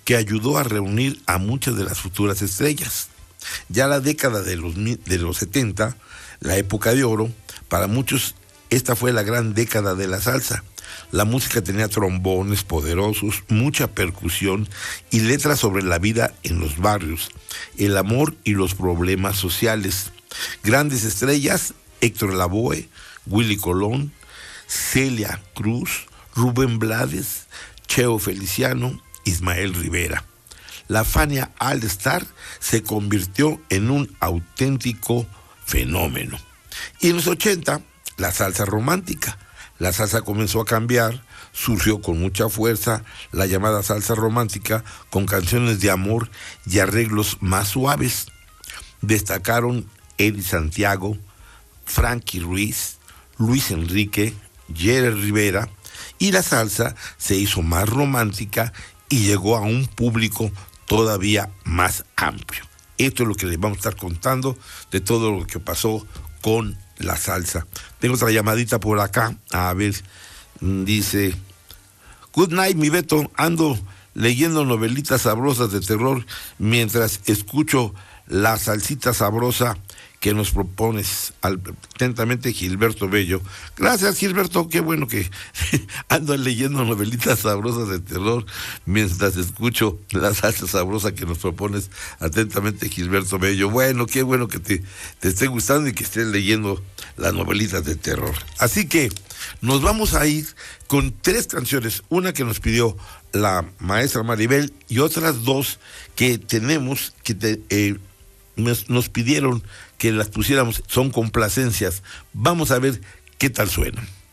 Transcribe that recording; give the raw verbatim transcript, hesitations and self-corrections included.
que ayudó a reunir a muchas de las futuras estrellas. Ya la década de los, de los setenta, la época de oro, para muchos esta fue la gran década de la salsa. La música tenía trombones poderosos, mucha percusión y letras sobre la vida en los barrios, el amor y los problemas sociales. Grandes estrellas: Héctor Lavoe, Willy Colón, Celia Cruz, Rubén Blades, Cheo Feliciano, Ismael Rivera. La Fania All Star se convirtió en un auténtico fenómeno. Y en los ochenta, la salsa romántica. La salsa comenzó a cambiar, surgió con mucha fuerza la llamada salsa romántica, con canciones de amor y arreglos más suaves. Destacaron Eddie Santiago, Frankie Ruiz, Luis Enrique, Jerry Rivera, y la salsa se hizo más romántica y llegó a un público todavía más amplio. Esto es lo que les vamos a estar contando de todo lo que pasó con la salsa. Tengo otra llamadita por acá. A ver, dice: Good night, mi Beto. Ando leyendo novelitas sabrosas de terror mientras escucho la salsita sabrosa que nos propones. Atentamente, Gilberto Bello. Gracias, Gilberto, qué bueno que ando leyendo novelitas sabrosas de terror mientras escucho la salsa sabrosa que nos propones. Atentamente, Gilberto Bello. Bueno, qué bueno que te, te esté gustando y que estés leyendo las novelitas de terror. Así que nos vamos a ir con tres canciones, una que nos pidió la maestra Maribel y otras dos que tenemos que te, eh, nos, nos pidieron que las pusiéramos, son complacencias. Vamos a ver qué tal suenan.